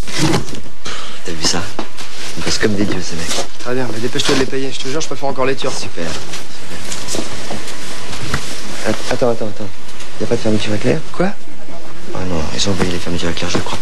T'as vu ça? Ils bossent comme des dieux, ces mecs. Très bien, mais dépêche-toi de les payer. Je te jure, je préfère encore les Turcs. Super. Attends. Y a pas de fermeture éclair? Quoi? Oh non, ils ont envoyé les fermetures éclair, je le crois pas.